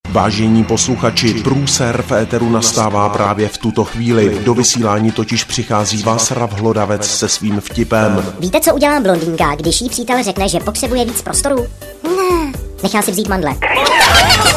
Vážení posluchači, průser v éteru nastává právě v tuto chvíli. Do vysílání totiž přichází Václav Hlodavec se svým vtipem. Víte, co udělá blondýnka, když jí přítel řekne, že potřebuje víc prostoru? Ne. Nechá si vzít mandle.